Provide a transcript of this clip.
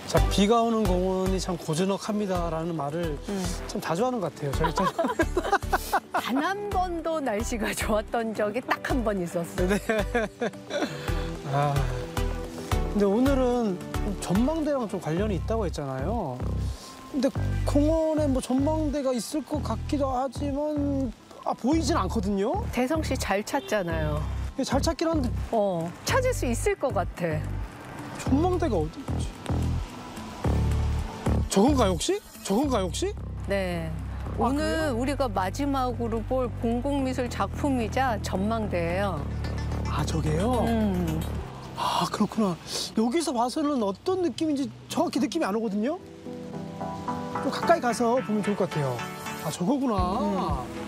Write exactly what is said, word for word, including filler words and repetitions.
자, 비가 오는 공원이 참 고즈넉합니다라는 말을 음. 참 자주 하는 것 같아요. 저희 참. 단 한 번도 날씨가 좋았던 적이 딱 한 번 있었어요. 네. 아, 근데 오늘은 전망대랑 좀 관련이 있다고 했잖아요. 근데 공원에 뭐 전망대가 있을 것 같기도 하지만 아, 보이진 않거든요. 대성 씨 잘 찾잖아요. 잘 찾긴 한데 어, 찾을 수 있을 것 같아. 전망대가 어디 있지? 저건가요 혹시? 저건가요 혹시? 네. 아, 오늘 그래요? 우리가 마지막으로 볼 공공미술 작품이자 전망대예요. 아, 저게요? 음. 아, 그렇구나. 여기서 봐서는 어떤 느낌인지 정확히 느낌이 안 오거든요. 좀 가까이 가서 보면 좋을 것 같아요. 아, 저거구나. 음.